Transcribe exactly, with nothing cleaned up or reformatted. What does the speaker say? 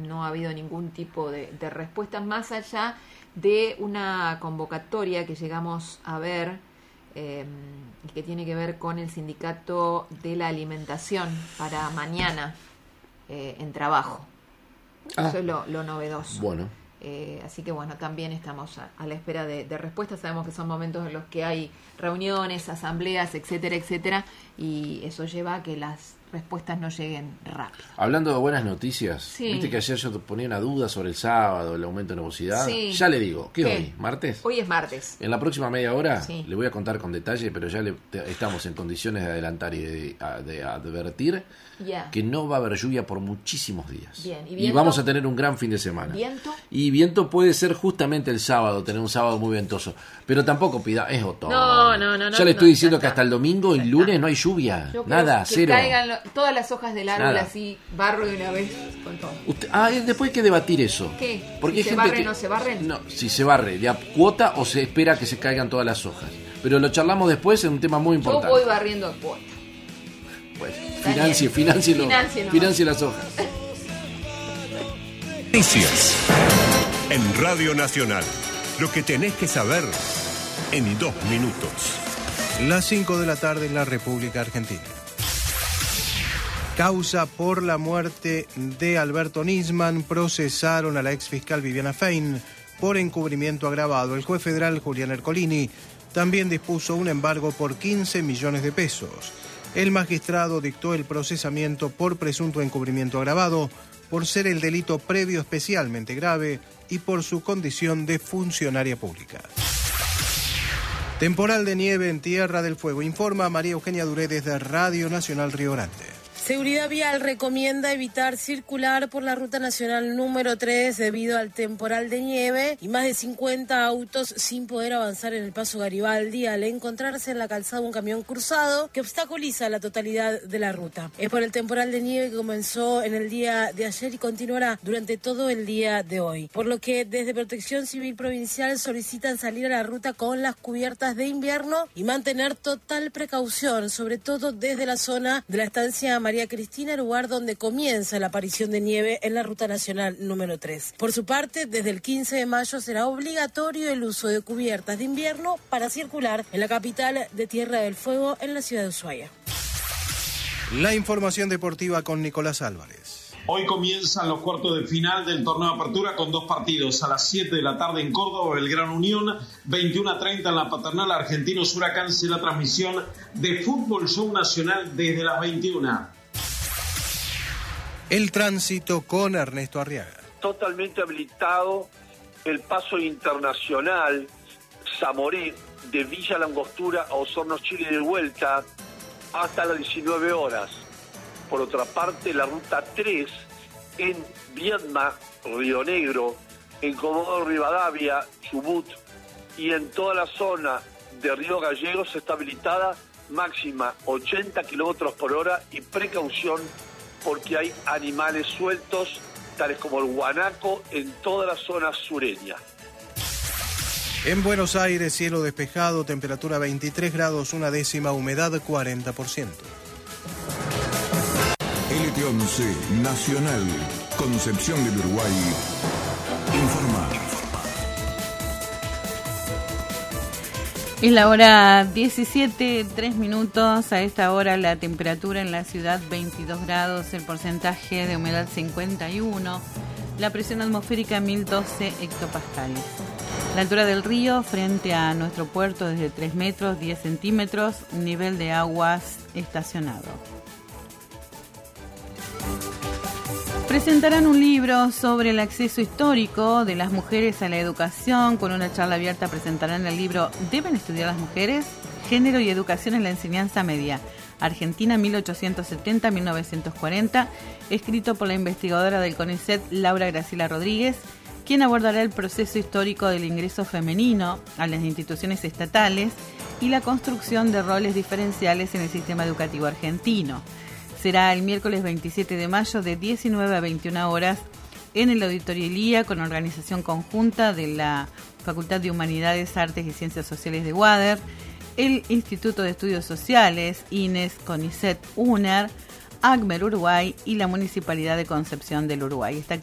no ha habido ningún tipo de, de respuesta más allá de una convocatoria que llegamos a ver eh, y que tiene que ver con el sindicato de la alimentación para mañana eh, en trabajo. Ah, eso es lo, lo novedoso. Bueno. Eh, así que bueno, también estamos a, a la espera de, de respuestas. Sabemos que son momentos en los que hay reuniones, asambleas, etcétera, etcétera, y eso lleva a que las respuestas no lleguen rápido. Hablando de buenas noticias, sí. Viste que ayer yo te ponía una duda sobre el sábado, el aumento de nubosidad. Sí. Ya le digo, ¿qué, ¿Qué? hoy? ¿Martes? Hoy es martes. En la próxima media hora sí. le voy a contar con detalle, pero ya le, te, estamos en condiciones de adelantar y de, de advertir yeah. que no va a haber lluvia por muchísimos días. Bien. ¿Y, y vamos a tener un gran fin de semana. ¿Viento? Y viento puede ser justamente el sábado, tener un sábado muy ventoso. Pero tampoco pida, es otoño. No, no, no. Ya no, le estoy no, diciendo que está. hasta el domingo y el lunes no hay lluvia. Yo Nada, que cero. Caigan lo, todas las hojas del árbol Nada. así, barro de una vez con todo. Usted, ah, después hay que debatir eso. ¿Qué? Porque si hay se gente barren que, o no se barren. No, si se barre de a cuota o se espera que se caigan todas las hojas. Pero lo charlamos después en un tema muy importante. Yo voy barriendo a cuota. Pues, financie, financie, financie, financie las hojas. Noticias en Radio Nacional. Lo que tenés que saber en dos minutos. Las cinco de la tarde en la República Argentina. Causa por la muerte de Alberto Nisman. Procesaron a la exfiscal Viviana Fein por encubrimiento agravado. El juez federal Julián Ercolini también dispuso un embargo por quince millones de pesos. El magistrado dictó el procesamiento por presunto encubrimiento agravado, por ser el delito previo especialmente grave y por su condición de funcionaria pública. Temporal de nieve en Tierra del Fuego, informa María Eugenia Duré desde Radio Nacional Río Grande. Seguridad Vial recomienda evitar circular por la Ruta Nacional número tres debido al temporal de nieve y más de cincuenta autos sin poder avanzar en el paso Garibaldi al encontrarse en la calzada un camión cruzado que obstaculiza la totalidad de la ruta. Es por el temporal de nieve que comenzó en el día de ayer y continuará durante todo el día de hoy, por lo que desde Protección Civil Provincial solicitan salir a la ruta con las cubiertas de invierno y mantener total precaución, sobre todo desde la zona de la estancia María Cristina, lugar donde comienza la aparición de nieve en la Ruta Nacional número tres. Por su parte, desde el quince de mayo será obligatorio el uso de cubiertas de invierno para circular en la capital de Tierra del Fuego, en la ciudad de Ushuaia. La información deportiva con Nicolás Álvarez. Hoy comienzan los cuartos de final del torneo de apertura con dos partidos. A las siete de la tarde en Córdoba, Belgrano Unión, veintiuno a treinta en la Paternal, Argentinos Huracán, la transmisión de Fútbol Show Nacional desde las veintiuna. El tránsito con Ernesto Arriaga. Totalmente habilitado el paso internacional Zamoré de Villa Langostura a Osorno, Chile de vuelta hasta las diecinueve horas. Por otra parte, la ruta tres en Viedma, Río Negro, en Comodoro Rivadavia, Chubut y en toda la zona de Río Gallegos está habilitada máxima ochenta kilómetros por hora y precaución porque hay animales sueltos, tales como el guanaco, en toda la zona sureña. En Buenos Aires, cielo despejado, temperatura veintitrés grados, una décima, humedad cuarenta por ciento. L T once Nacional, Concepción del Uruguay, informa. Es la hora diecisiete, tres minutos. A esta hora la temperatura en la ciudad veintidós grados, el porcentaje de humedad cincuenta y uno, la presión atmosférica mil doce hectopascales. La altura del río frente a nuestro puerto desde tres metros, diez centímetros, nivel de aguas estacionado. Presentarán un libro sobre el acceso histórico de las mujeres a la educación. Con una charla abierta presentarán el libro ¿Deben estudiar las mujeres? Género y educación en la enseñanza media. Argentina mil ochocientos setenta a mil novecientos cuarenta, escrito por la investigadora del CONICET, Laura Graciela Rodríguez, quien abordará el proceso histórico del ingreso femenino a las instituciones estatales y la construcción de roles diferenciales en el sistema educativo argentino. Será el miércoles veintisiete de mayo de diecinueve a veintiuna horas en el Auditorio Ilía, con organización conjunta de la Facultad de Humanidades, Artes y Ciencias Sociales de UADER, el Instituto de Estudios Sociales, INES, CONICET, UNER, ACMER Uruguay y la Municipalidad de Concepción del Uruguay. Esta